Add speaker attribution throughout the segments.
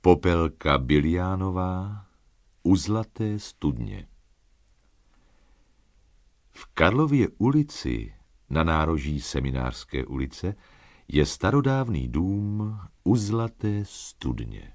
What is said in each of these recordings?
Speaker 1: Popelka Biliánová u Zlaté studně. V Karlově ulici na nároží Seminářské ulice je starodávný dům u Zlaté studně.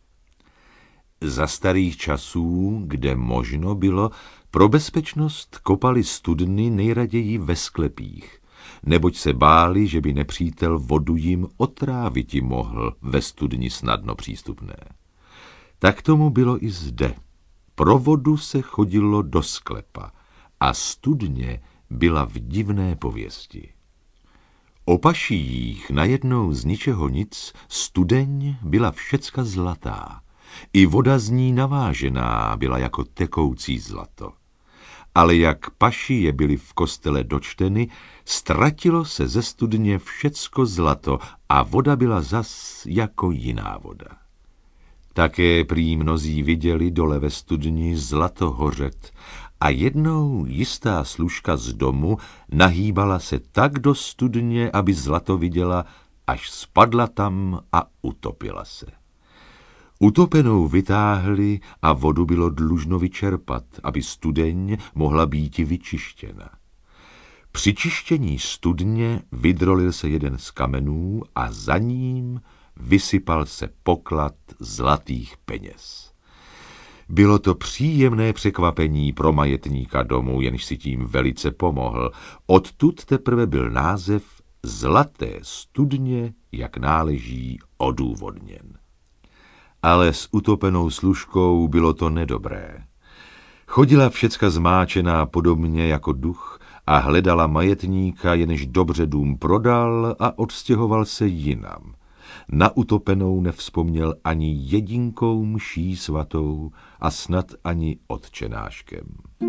Speaker 1: Za starých časů, kde možno bylo, pro bezpečnost kopali studny nejraději ve sklepích, neboť se báli, že by nepřítel vodu jim otráviti mohl ve studni snadno přístupné. Tak tomu bylo i zde. Pro vodu se chodilo do sklepa a studně byla v divné pověsti. O pašijích najednou z ničeho nic studeň byla všecka zlatá. I voda z ní navážená byla jako tekoucí zlato. Ale jak pašije byly v kostele dočteny, ztratilo se ze studně všecko zlato a voda byla zas jako jiná voda. Také prý mnozí viděli dole ve studni zlato hořet a jednou jistá služka z domu nahýbala se tak do studně, aby zlato viděla, až spadla tam a utopila se. Utopenou vytáhli a vodu bylo dlužno vyčerpat, aby studeň mohla býti vyčištěna. Při čištění studně vydrolil se jeden z kamenů a za ním vysypal se poklad zlatých peněz. Bylo to příjemné překvapení pro majetníka domu, jenž si tím velice pomohl. Odtud teprve byl název Zlaté studně, jak náleží, odůvodněn. Ale s utopenou služkou bylo to nedobré. Chodila všecka zmáčená podobně jako duch a hledala majetníka, jenž dobře dům prodal a odstěhoval se jinam. Na utopenou nevzpomněl ani jedinkou mší svatou a snad ani otčenáškem.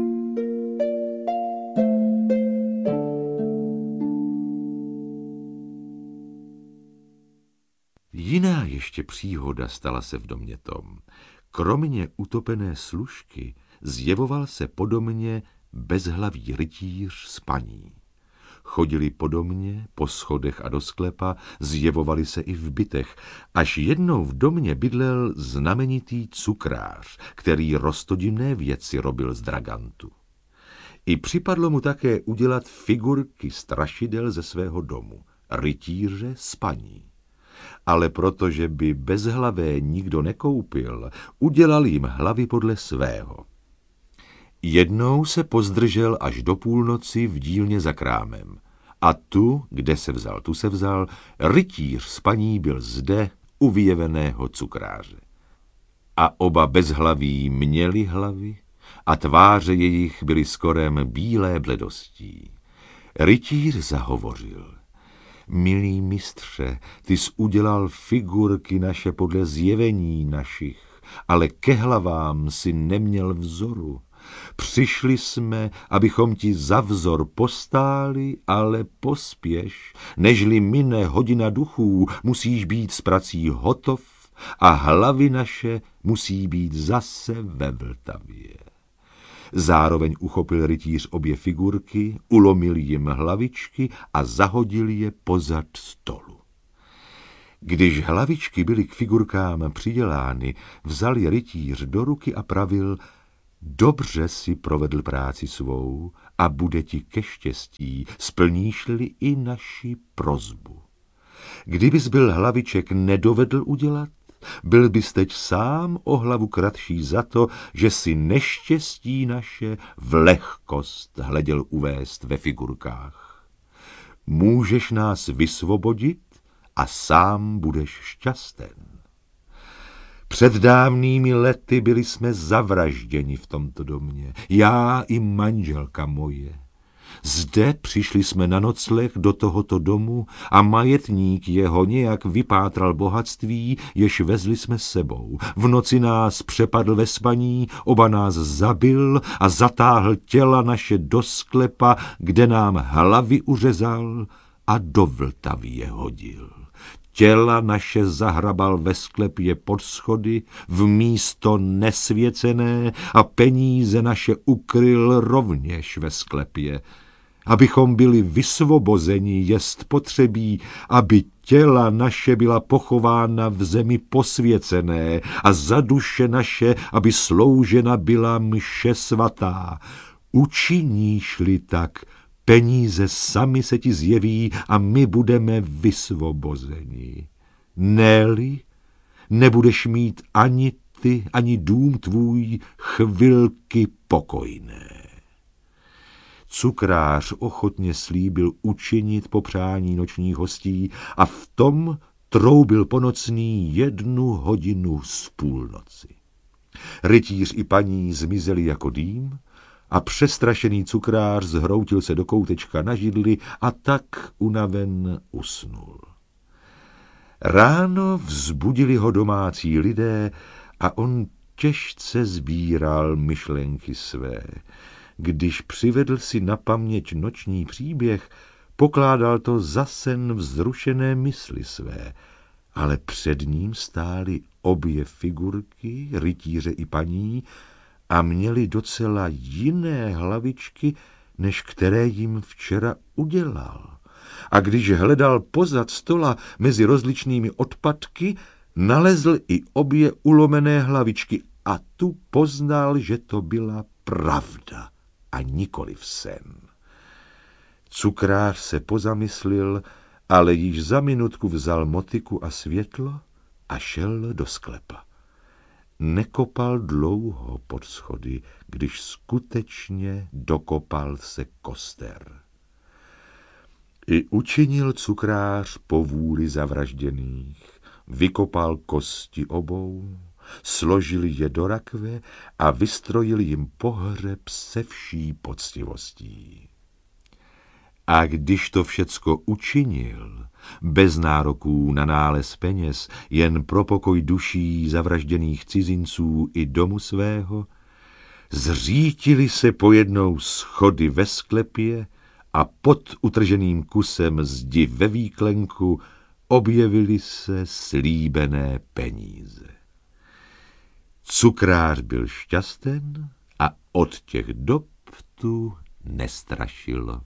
Speaker 1: Jiná ještě příhoda stala se v domě tom. Kromě utopené služky zjevoval se po domě bezhlavý rytíř s paní. Chodili po domě, po schodech a do sklepa, zjevovali se i v bytech, až jednou v domě bydlel znamenitý cukrář, který roztodivné věci robil z dragantu. I připadlo mu také udělat figurky strašidel ze svého domu, rytíře s paní. Ale protože by bezhlavé nikdo nekoupil, udělal jim hlavy podle svého. Jednou se pozdržel až do půlnoci v dílně za krámem. A tu, kde se vzal, tu se vzal, rytíř s paní byl zde u vyjeveného cukráře. A oba bezhlaví měli hlavy a tváře jejich byly skorem bílé bledostí. Rytíř zahovořil. Milý mistře, ty jsi udělal figurky naše podle zjevení našich, ale ke hlavám si neměl vzoru. Přišli jsme, abychom ti za vzor postáli, ale pospěš, nežli mine hodina duchů, musíš být s prací hotov a hlavy naše musí být zase ve Vltavě. Zároveň uchopil rytíř obě figurky, ulomil jim hlavičky a zahodil je pozad stolu. Když hlavičky byly k figurkám přidělány, vzal je rytíř do ruky a pravil: dobře si provedl práci svou a bude ti ke štěstí, splníš-li i naši prosbu. Kdybys byl hlaviček nedovedl udělat, byl bys teď sám o hlavu kratší za to, že si neštěstí naše v lehkost hleděl uvést ve figurkách. Můžeš nás vysvobodit a sám budeš šťasten. Před dávnými lety byli jsme zavražděni v tomto domě, já i manželka moje. Zde přišli jsme na nocleh do tohoto domu a majetník jeho nějak vypátral bohatství, jež vezli jsme s sebou. V noci nás přepadl ve spaní, oba nás zabil a zatáhl těla naše do sklepa, kde nám hlavy uřezal a do Vltavy je hodil. Těla naše zahrabal ve sklepě pod schody, v místo nesvěcené a peníze naše ukryl rovněž ve sklepě. abychom byli vysvobozeni, jest potřebí, aby těla naše byla pochována v zemi posvěcené a za duše naše, aby sloužena byla mše svatá. Učiníš-li tak, peníze sami se ti zjeví a my budeme vysvobozeni. Ne-li, nebudeš mít ani ty, ani dům tvůj chvilky pokojné. Cukrář ochotně slíbil učinit popřání nočních hostí a v tom troubil ponocný 1:00 z půlnoci. Rytíř i paní zmizeli jako dým a přestrašený cukrář zhroutil se do koutečka na židli a tak unaven usnul. Ráno vzbudili ho domácí lidé a on těžce sbíral myšlenky své. Když přivedl si na paměť noční příběh, pokládal to za sen vzrušené mysli své, ale před ním stály obě figurky, rytíře i paní, a měli docela jiné hlavičky, než které jim včera udělal. A když hledal pozad stola mezi rozličnými odpadky, nalezl i obě ulomené hlavičky a tu poznal, že to byla pravda a nikoliv sen. Cukrář se pozamyslil, ale již za minutku vzal motyku a světlo a šel do sklepa. Nekopal dlouho pod schody, když skutečně dokopal se koster. I učinil cukrář po vůli zavražděných, vykopal kosti obou, složil je do rakve a vystrojil jim pohřeb se vší poctivostí. A když to všecko učinil, bez nároků na nález peněz, jen pro pokoj duší zavražděných cizinců i domu svého, zřítili se pojednou schody ve sklepě a pod utrženým kusem zdi ve výklenku objevily se slíbené peníze. Cukrář byl šťasten a od těch dob tu nestrašilo.